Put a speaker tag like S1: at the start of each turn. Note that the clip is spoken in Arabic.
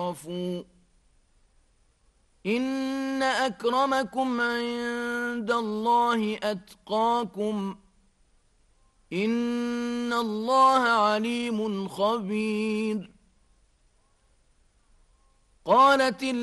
S1: تخافوا إن أكرمكم عند الله أتقاكم إن الله عليم خبير. قالت